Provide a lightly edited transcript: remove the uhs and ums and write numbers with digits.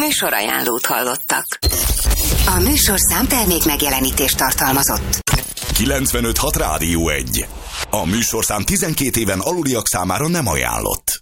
Műsorajánlót hallottak. A műsorszám termék megjelenítést tartalmazott. 95.6 Rádió 1. A műsorszám 12 éven aluliak számára nem ajánlott.